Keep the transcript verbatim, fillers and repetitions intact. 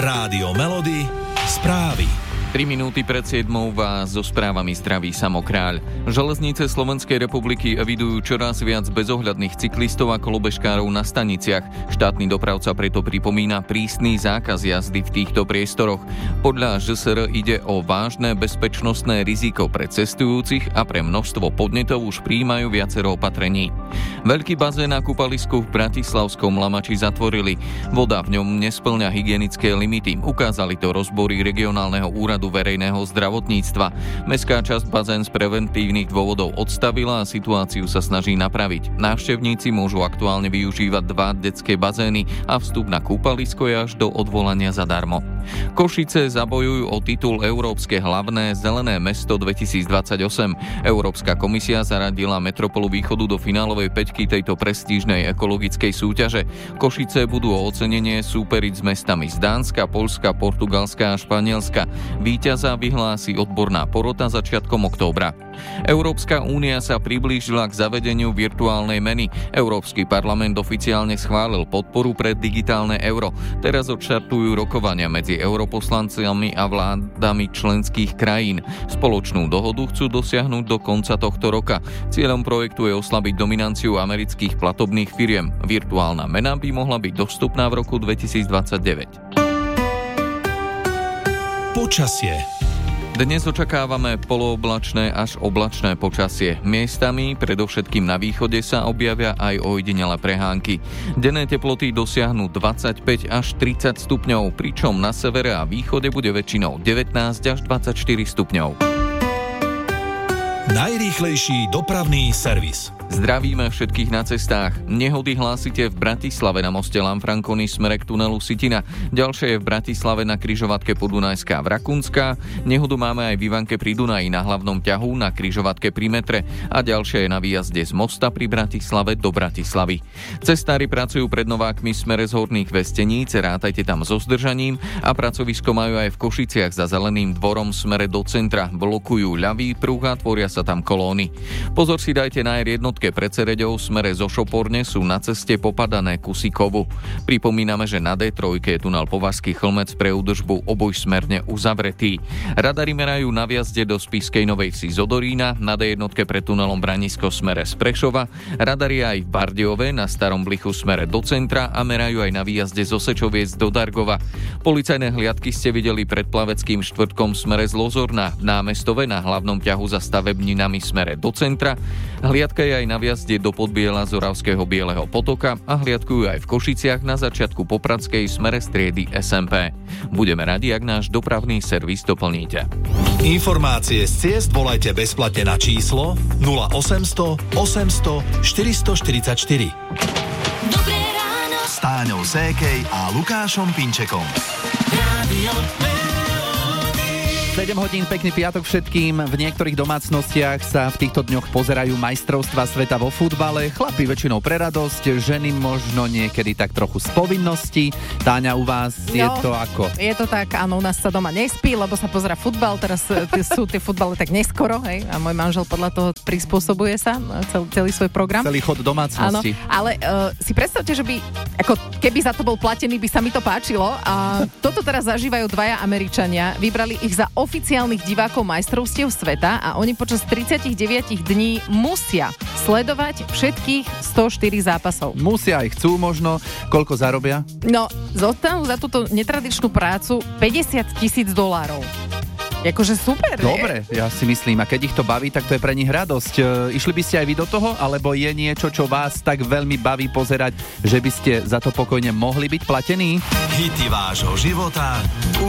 Rádio Melody, správy. tri minúty pred siedmou vás so správami zdraví Samo Kráľ. Železnice Slovenskej republiky evidujú čoraz viac bezohľadných cyklistov a kolobežkárov na staniciach. Štátny dopravca preto pripomína prísny zákaz jazdy v týchto priestoroch. Podľa ž es er ide o vážne bezpečnostné riziko pre cestujúcich a pre množstvo podnetov už prijímajú viacero opatrení. Veľký bazén na kúpalisku v bratislavskom Lamači zatvorili. Voda v ňom nespĺňa hygienické limity. Ukázali to rozbory regionálneho úradu verejného zdravotníctva. Mestská časť bazén z preventívnych dôvodov odstavila a situáciu sa snaží napraviť. Návštevníci môžu aktuálne využívať dva detské bazény a vstup na kúpalisko je až do odvolania zadarmo. Košice zabojujú o titul Európske hlavné zelené mesto dvetisícdvadsaťosem. Európska komisia zaradila Metropolu Východu do finálovej päťky tejto prestížnej ekologickej súťaže. Košice budú o ocenenie súperiť s mestami z Dánska, Poľska, Portugalska a Španielska. Víťaza vyhlási odborná porota začiatkom októbra. Európska únia sa priblížila k zavedeniu virtuálnej meny. Európsky parlament oficiálne schválil podporu pre digitálne euro. Teraz odštartujú rokovania medzi europoslancami a vládami členských krajín. Spoločnú dohodu chcú dosiahnuť do konca tohto roka. Cieľom projektu je oslabiť dominanciu amerických platobných firiem. Virtuálna mena by mohla byť dostupná v roku dvetisícdvadsaťdeväť. Počasie. Dnes očakávame polooblačné až oblačné počasie. Miestami, predovšetkým na východe, sa objavia aj ojedinelé prehánky. Denné teploty dosiahnu dvadsaťpäť až tridsať stupňov, pričom na severe a východe bude väčšinou devätnásť až dvadsaťštyri stupňov. Najrýchlejší dopravný servis. Zdravíme všetkých na cestách. Nehody hlásite v Bratislave na moste Lanfranconi smere k tunelu Sitina. Ďalšie je v Bratislave na križovatke Podunajská v Rakúnska. Nehodu máme aj v Ivanke pri Dunaji na hlavnom ťahu na križovatke pri metre. A ďalšie je na výjazde z mosta pri Bratislave do Bratislavy. Cestári pracujú pred Novákmi smere z Horných Vesteníc, rátajte tam so zdržaním, a pracovisko majú aj v Košiciach za Zeleným dvorom smere do centra. Blokujú ľavý pruh a tvoria sa tam kolóny. Pozor si dajte na er jednotke pred Sereďou smere zo Šoporne sú na ceste popadané kusy kovu. Pripomíname, že na dé tri je tunel Považský Chlmec pre údržbu obojsmerne uzavretý. Radary merajú na vjazde do Spišskej Novej Vsi z Odorína, na dé jednotke pred tunelom Branisko smere z Prešova, radary aj v Bardejove na Starom Blichu smere do centra a merajú aj na výjazde zo Sečoviec do Dargova. Policajné hliadky ste videli pred Plaveckým štvrtkom smere z Lozorna, v Námestove na hlavnom ťahu za stavebninami smere do centra. Hliadka je aj na vjazde do Podbiela z Oravského Bieleho potoka a hliadkujú aj v Košiciach na začiatku Popradskej smere z triedy es em pé. Budeme radi, ak náš dopravný servis doplníte. Informácie z ciest volajte bezplatne na číslo nula osemsto osemsto štyristoštyridsaťštyri. Dobré ráno S Táňou Sékej a Lukášom Pinčekom. Rádio sedem hodín, pekný piatok všetkým. V niektorých domácnostiach sa v týchto dňoch pozerajú majstrovstvá sveta vo futbale. Chlapi väčšinou pre radosť, ženy možno niekedy tak trochu z povinnosti. Táňa, u vás no, je to ako? Je to tak, áno, u nás sa doma nespí, lebo sa pozerá futbal. Teraz sú tie futbale tak neskoro, hej, a môj manžel podľa toho prispôsobuje sa cel, celý svoj program. Celý chod domácnosti. Áno, ale uh, si predstavte, že by, ako keby za to bol platený, by sa mi to páčilo. A toto teraz zažívajú dvaja Američania. Vybrali ich za oficiálnych divákov majstrovstiev sveta a oni počas tridsaťdeväť dní musia sledovať všetkých stoštyri zápasov. Musia aj chcú možno. Koľko zarobia? No, zostanú za túto netradičnú prácu päťdesiat tisíc dolárov. Jakože super, Dobre, ja si myslím, a keď ich to baví, tak to je pre nich radosť. E, išli by ste aj vy do toho, alebo je niečo, čo vás tak veľmi baví pozerať, že by ste za to pokojne mohli byť platení? Hity vášho života